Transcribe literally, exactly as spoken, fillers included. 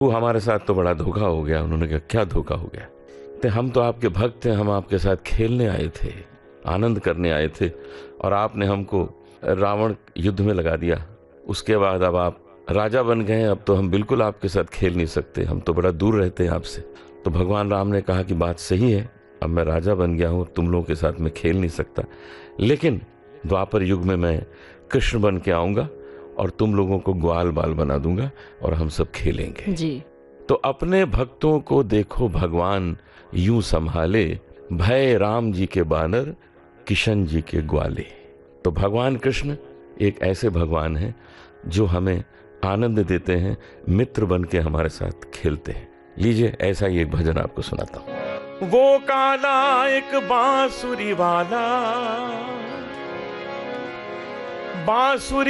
वो हमारे साथ तो बड़ा धोखा हो गया। उन्होंने कहा क्या धोखा हो गया? तो हम तो आपके भक्त थे, हम आपके साथ खेलने आए थे, आनंद करने आए थे, और आपने हमको रावण युद्ध में लगा दिया। उसके बाद अब आप राजा बन गए, अब तो हम बिल्कुल आपके साथ खेल नहीं सकते, हम तो बड़ा दूर रहते हैं आपसे। तो भगवान राम ने कहा कि बात सही है, अब मैं राजा बन गया हूँ, तुम लोगों के साथ मैं खेल नहीं सकता, लेकिन द्वापर युग में मैं कृष्ण बन के आऊँगा और तुम लोगों को ग्वाल बाल बना दूंगा और हम सब खेलेंगे। जी। तो अपने भक्तों को देखो भगवान यूं संभाले, भय राम जी के बानर किशन जी के ग्वाले। तो भगवान कृष्ण एक ऐसे भगवान हैं जो हमें आनंद देते हैं, मित्र बन के हमारे साथ खेलते हैं। लीजिए ऐसा ही एक भजन आपको सुनाता हूं। वो काला एक बांसुरी वाला, बांसुरी